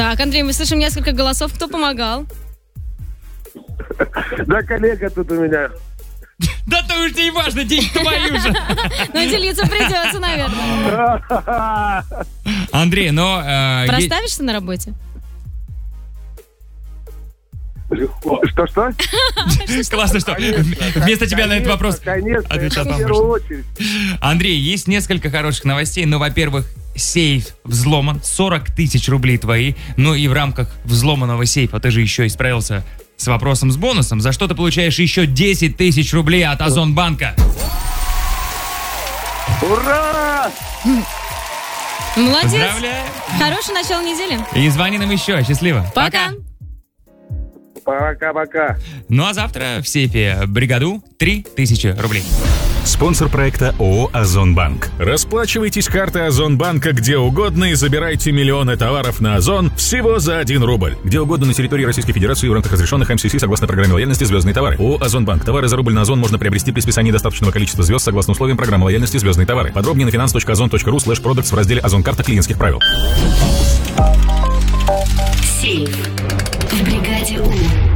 Так, Андрей, мы слышим несколько голосов. Кто помогал? Да, коллега тут у меня. Да то уж не важно, деньги твои же. Ну, делиться придется, наверное. Андрей, но... Проставишься на работе? Что? Классно, что вместо тебя на этот вопрос отвечал в первую очередь. Андрей, есть несколько хороших новостей. Ну, во-первых, сейф взломан, 40 тысяч рублей твои. Ну и в рамках взломанного сейфа ты же еще и справился с вопросом с бонусом, за что ты получаешь еще 10 тысяч рублей от Озонбанка. Ура! Молодец. Поздравляю. Хорошее начало недели. И звони нам еще. Счастливо. Пока. Пока-пока. Ну а завтра в сейфе бригаду 3000 рублей. Спонсор проекта ООО «Озонбанк». Расплачивайтесь картой Озонбанка где угодно и забирайте миллионы товаров на Озон всего за 1 рубль. Где угодно на территории Российской Федерации в рамках разрешенных МСС согласно программе лояльности «Звездные товары». ООО «Озонбанк». Товары за рубль на Озон можно приобрести при списании достаточного количества звезд согласно условиям программы лояльности «Звездные товары». Подробнее на finance.ozon.ru/products в разделе «Озон-карта клиентских правил». Сейф в бригаде У.